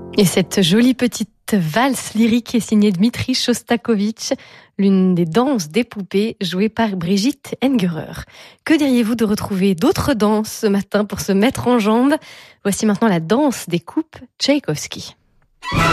Et cette jolie petite valse lyrique est signée Dmitri Shostakovich, l'une des danses des poupées jouée par Brigitte Engerer. Que diriez-vous de retrouver d'autres danses ce matin pour se mettre en jambes ? Voici maintenant la danse des coupes Tchaïkovski.